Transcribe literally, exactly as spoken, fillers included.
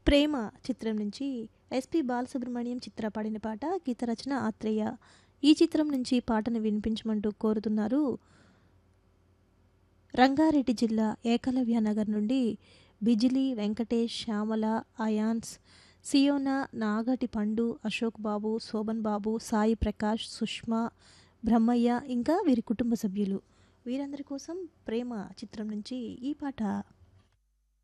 'ప్రేమ' చిత్రం నుంచి ఎస్‌పి బాలసుబ్రహ్మణ్యం చిత్ర పాడిన పాట, గీత రచన ఆత్రేయ. ఈ చిత్రం నుంచి పాటను వినిపించమంటూ కోరుతున్నారు రంగారెడ్డి జిల్లా ఏకలవ్య నగర్ నుండి బిజిలీ, వెంకటేష్, శ్యామల, అయాన్స్, సియోనా, నాగటి పండు, అశోక్ బాబు, శోభన్ బాబు, సాయి ప్రకాష్, సుష్మా, బ్రహ్మయ్య ఇంకా వీరి కుటుంబ సభ్యులు. వీరందరి కోసం 'ప్రేమ' చిత్రం నుంచి ఈ పాట.